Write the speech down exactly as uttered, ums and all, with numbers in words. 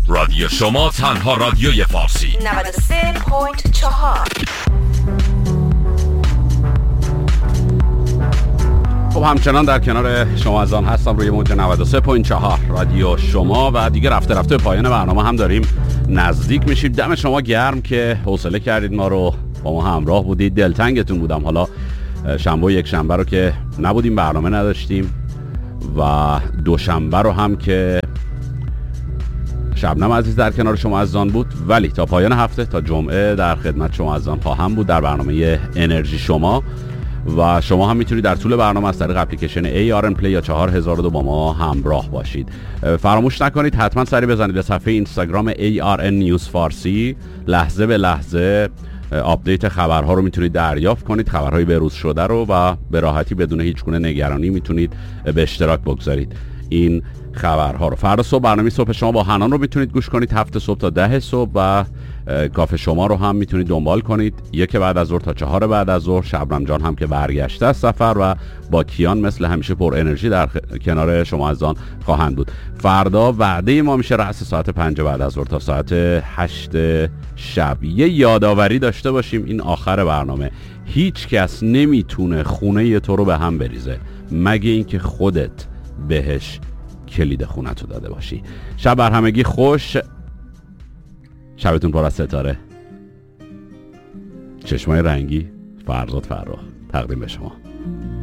رادیو شما، تنها رادیوی فارسی. نود و سه ممیز چهار. خب همچنان در کنار شما از آن هستم روی موج نود و سه ممیز چهار رادیو شما و دیگه رفته رفته پایان برنامه هم داریم نزدیک میشیم. دم شما گرم که حوصله کردید ما رو، با ما همراه بودید. دلتنگتون بودم. حالا شنبه و یک شنبه رو که نبودیم برنامه نداشتیم و دوشنبه رو هم که شبنم عزیز در کنار شما عزیزان بود، ولی تا پایان هفته تا جمعه در خدمت شما عزیزان خواهم بود در برنامه انرژی شما و شما هم میتونید در طول برنامه از طریق اپلیکیشن ای آر ان پلی یا چهار هزار و دو با ما همراه باشید. فراموش نکنید حتما سری بزنید به صفحه اینستاگرام ای آر ان نیوز فارسی. لحظه به لحظه آپدیت خبرها رو میتونید دریافت کنید، خبرهای بروز شده رو، و به راحتی بدون هیچ گونه نگرانی میتونید به اشتراک بگذارید این خبرها رو. فردا صبح برنامه صبح شما با حنان رو میتونید گوش کنید، هفت صبح تا ده صبح، و کافه شما رو هم میتونید دنبال کنید، یک بعد از ظهر تا چهار بعد از ظهر. شبنم جان هم که برگشته از سفر و با کیان مثل همیشه پر انرژی در خ... کنار شما عزیزان خواهند بود. فردا وعده ما میشه رأس ساعت پنج بعد از ظهر تا ساعت هشت شب. یه یادآوری داشته باشیم این آخر برنامه، هیچ کس نمیتونه خونه تو رو به هم بریزه مگه اینکه خودت بهش کلید خونتو داده باشی. شب بر همگی خوش، شبتون پر از ستاره. چشمای رنگی، فرزاد فرخ تقدیم به شما.